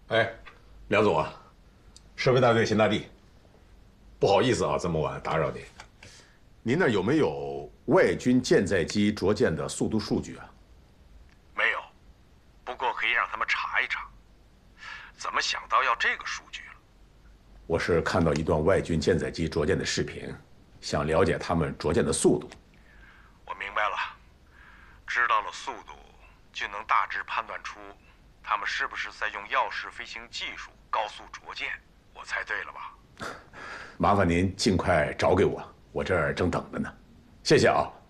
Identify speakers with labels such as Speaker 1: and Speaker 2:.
Speaker 1: 哎，梁总啊，设备大队邢大地，不好意思啊，这么晚打扰您。您那儿有没有外军舰载机着舰的速度数据啊？
Speaker 2: 没有，不过可以让他们查一查。怎么想到要这个数据了？
Speaker 1: 我是看到一段外军舰载机着舰的视频，想了解他们着舰的速度。
Speaker 2: 我明白了，知道了速度，就能大致判断出他们是不是在用钥匙飞行技术高速着舰。我猜对了吧？
Speaker 1: 麻烦您尽快找给我，我这儿正等着呢。谢谢啊。